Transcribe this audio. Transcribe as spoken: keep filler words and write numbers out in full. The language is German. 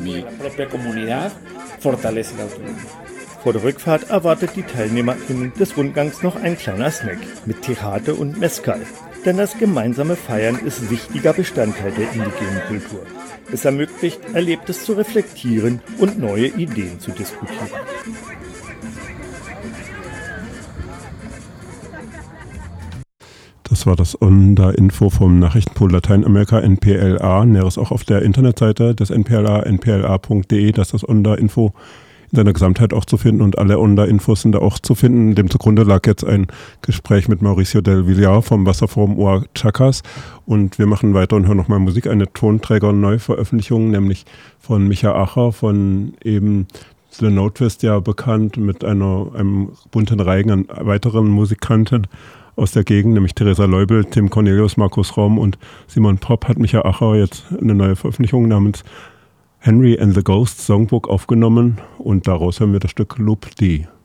mi propia comunidad fortalece la autonomía. Vor der Rückfahrt erwartet die TeilnehmerInnen des Rundgangs noch ein kleiner Snack mit Tirade und Mezcal. Denn das gemeinsame Feiern ist wichtiger Bestandteil der indigenen Kultur. Es ermöglicht, Erlebtes zu reflektieren und neue Ideen zu diskutieren. Das war das Onda-Info vom Nachrichtenpool Lateinamerika N P L A. Näheres auch auf der Internetseite des N P L A, n p l a punkt d e. Das ist das Onda-Info in seiner Gesamtheit auch zu finden und alle Onda-Infos sind da auch zu finden. Dem zugrunde lag jetzt ein Gespräch mit Mauricio del Villar vom Wasserforum Oaxacas und wir machen weiter und hören nochmal Musik, eine Tonträger-Neuveröffentlichung, nämlich von Micha Acher, von eben The Notewist, ja bekannt, mit einer, einem bunten Reigen an weiteren Musikanten aus der Gegend, nämlich Theresa Leubel, Tim Cornelius, Markus Raum und Simon Popp, hat Micha Acher jetzt eine neue Veröffentlichung namens Henry and the Ghost Songbook aufgenommen und daraus hören wir das Stück Loop D.